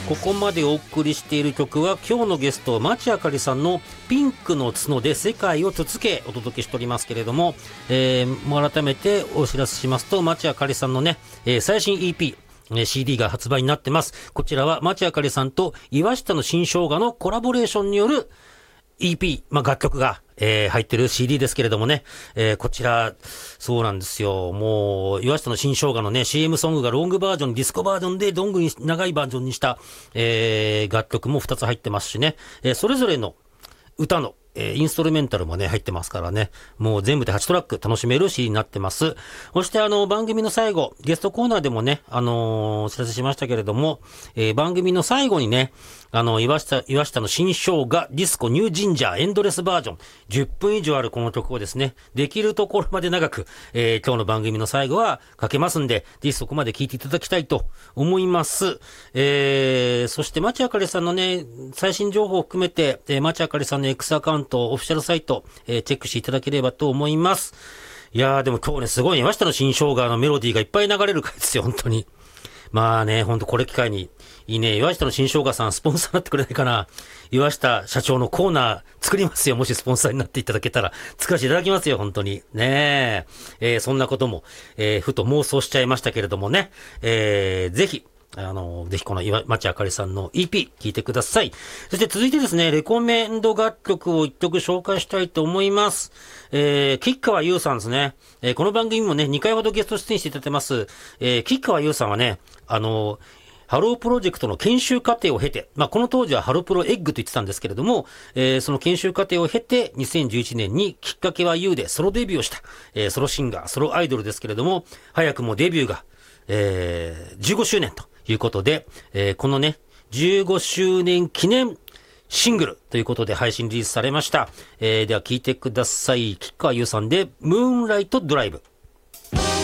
ここまでお送りしている曲は今日のゲスト町あかりさんのピンクの角で世界をつつけお届けしておりますけれども、もう改めてお知らせしますと、町あかりさんのね、最新 EP、CD が発売になってます。こちらは町あかりさんと岩下の新生姜のコラボレーションによる EP、楽曲が、入ってる CD ですけれどもね、こちら、そうなんですよ。もう、岩下の新生姜のね、CM ソングがロングバージョン、ディスコバージョンで、どんぐり長いバージョンにした、楽曲も2つ入ってますしね、それぞれの歌の、インストルメンタルもね、入ってますからね。もう全部で8トラック楽しめる CD になってます。そして番組の最後、ゲストコーナーでもね、お知らせしましたけれども、番組の最後にね、岩下の新生姜ディスコニュージンジャーエンドレスバージョン、10分以上あるこの曲をですね、できるところまで長く、今日の番組の最後はかけますんで、ぜひそこまで聞いていただきたいと思います。そして町あかりさんのね、最新情報を含めて、町あかりさんの X アカウント、オフィシャルサイト、チェックしていただければと思います。いやーでも今日ね、すごい岩下の新生姜のメロディーがいっぱい流れる回ですよ、本当に。まあね、ほんとこれ機会に、いいね、岩下の新生姜さんスポンサーになってくれないかな。岩下社長のコーナー作りますよ。もしスポンサーになっていただけたら、作らせていただきますよ、本当に。ねえ。そんなことも、ふと妄想しちゃいましたけれどもね。ぜひこの町あかりさんの EP 聴いてください。そして続いてですね、レコメンド楽曲を一曲紹介したいと思います。吉川優さんですね。この番組もね、2回ほどゲスト出演していただいてます。吉川優さんはね、ハロープロジェクトの研修過程を経て、この当時はハロプロエッグと言ってたんですけれども、その研修過程を経て、2011年にきっかけは You でソロデビューをした、ソロシンガー、ソロアイドルですけれども、早くもデビューが、15周年ということで、このね、15周年記念シングルということで配信リリースされました。では聴いてください。吉川優さんで、ムーンライトドライブ。